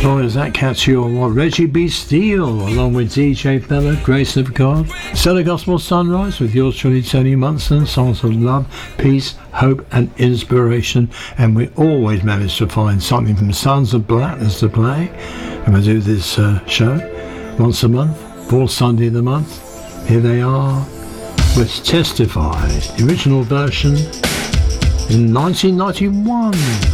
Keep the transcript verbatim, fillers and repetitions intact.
Oh, does that catch you on what? Reggie B. Steele, along with D J Bella, Grace of God. Stellar Gospel Sunrise with yours truly, Tony Munson. Songs of love, peace, hope and inspiration. And we always manage to find something from Sons of Blackness to play. And we do this uh, show once a month, fourth Sunday of the month. Here they are with Testify, the original version in nineteen ninety-one.